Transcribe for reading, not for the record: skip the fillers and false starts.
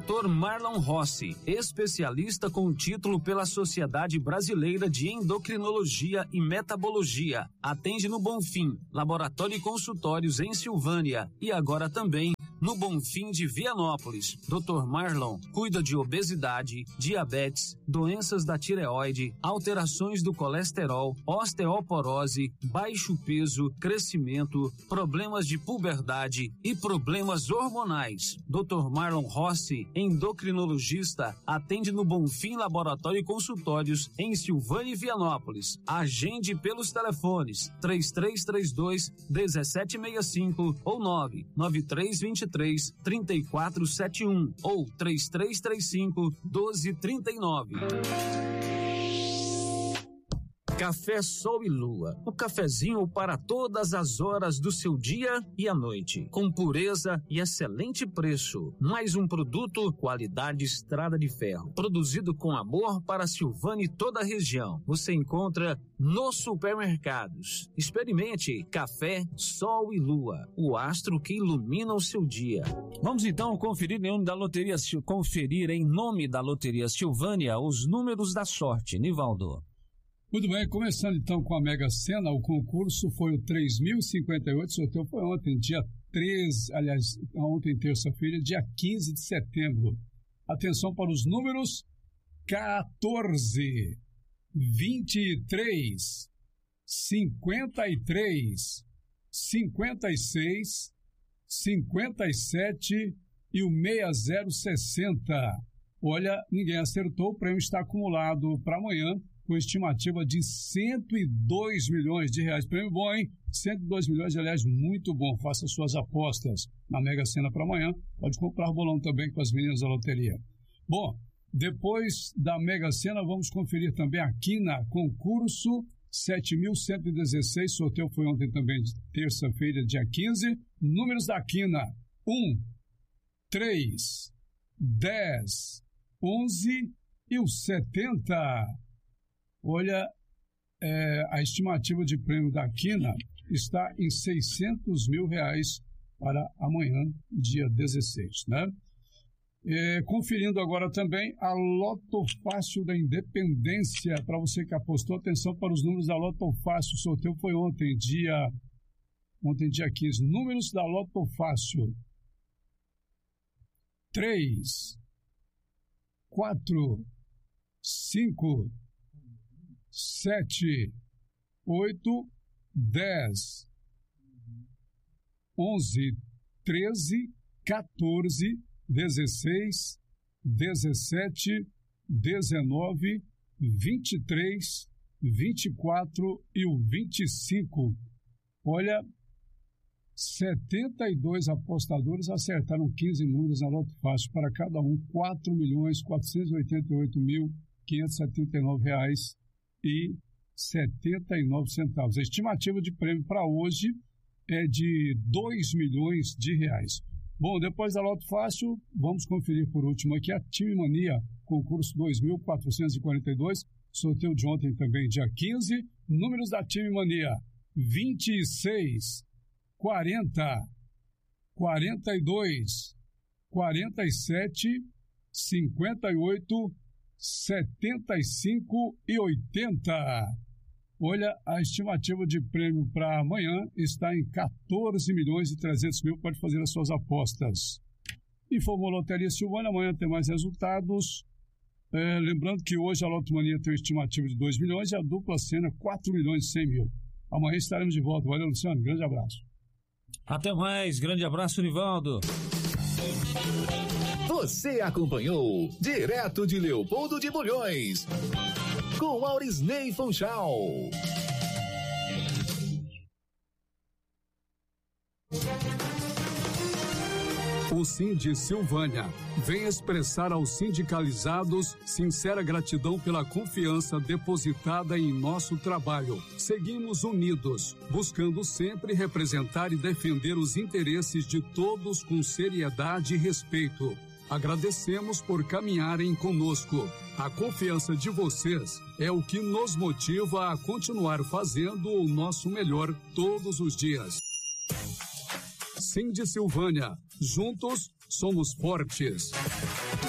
Dr. Marlon Rossi, especialista com título pela Sociedade Brasileira de Endocrinologia e Metabologia. Atende no Bonfim, laboratório e consultórios em Silvânia e agora também no Bonfim de Vianópolis. Dr. Marlon cuida de obesidade, diabetes, doenças da tireoide, alterações do colesterol, osteoporose, baixo peso, crescimento, problemas de puberdade e problemas hormonais. Dr. Marlon Rossi, endocrinologista, atende no Bonfim Laboratório e Consultórios em Silvânia e Vianópolis. Agende pelos telefones 3332-1765 ou 99323-3471 ou 3335-1239. Café Sol e Lua, o cafezinho para todas as horas do seu dia e à noite, com pureza e excelente preço. Mais um produto, qualidade Estrada de Ferro, produzido com amor para Silvânia e toda a região. Você encontra nos supermercados. Experimente Café Sol e Lua, o astro que ilumina o seu dia. Vamos então conferir em nome da Loteria Silvânia os números da sorte. Nivaldo. Muito bem, começando então com a Mega Sena, o concurso foi o 3.058, o sorteio foi ontem, dia 13, aliás, ontem terça-feira, dia 15 de setembro. Atenção para os números: 14, 23, 53, 56, 57 e o 6060. Olha, ninguém acertou, o prêmio está acumulado para amanhã, com estimativa de 102 milhões de reais. Prêmio bom, hein? 102 milhões, aliás, muito bom. Faça suas apostas na Mega Sena para amanhã. Pode comprar bolão também com as meninas da loteria. Bom, depois da Mega Sena, vamos conferir também a Quina, concurso 7.116. Sorteio foi ontem também, terça-feira, dia 15. Números da Quina: 1, 3, 10, 11 e o 70. Olha, a estimativa de prêmio da Quina está em 600 mil reais para amanhã, dia 16, né? Conferindo agora também a Loto Fácil da Independência, para você que apostou, atenção para os números da Loto Fácil. O sorteio foi ontem, dia 15. Números da Loto Fácil: 3, 4, 5, 7, 8, 10, 11, 13, 14, 16, 17, 19, 23, 24 e o 25. Olha, 72 apostadores acertaram 15 números na Loto Fácil, para cada um R$4.488.579,79. A estimativa de prêmio para hoje é de 2 milhões de reais. Bom, depois da Loto Fácil, vamos conferir por último aqui a Time Mania, concurso 2.442, sorteio de ontem também, dia 15. Números da Time Mania: 26, 40, 42, 47, 58, 75 e 80. Olha, a estimativa de prêmio para amanhã está em 14.300.000. Pode fazer as suas apostas. Informou a Loteria Silvânia, amanhã tem mais resultados. Lembrando que hoje a Lotomania tem uma estimativa de 2 milhões e a dupla Sena 4.100.000. Amanhã estaremos de volta. Valeu, Luciano. Grande abraço. Até mais. Grande abraço, Nivaldo. Você acompanhou direto de Leopoldo de Bulhões com Aurisney Funchal. O Sind Silvânia vem expressar aos sindicalizados sincera gratidão pela confiança depositada em nosso trabalho. Seguimos unidos, buscando sempre representar e defender os interesses de todos com seriedade e respeito. Agradecemos por caminharem conosco. A confiança de vocês é o que nos motiva a continuar fazendo o nosso melhor todos os dias. Sind Silvânia, juntos somos fortes.